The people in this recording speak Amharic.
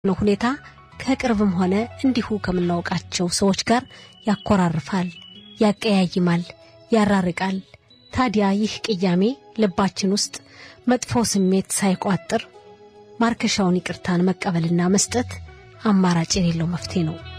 ነው ሁኔታ ከቅርብም ሆነ እንዲሁ ከምናውቃቸው ሰዎች ጋር ያቆራርፋል ያቀያይማል ያራርቃል ታዲያ ይህ ቅያሜ ልባችን ውስጥ መጥፎ ስሜት ሳይቋጥር ማርከሻውን ይቅርታን መቀበልና መስጠት አማራጭ የሌለው መፍትሄ ነው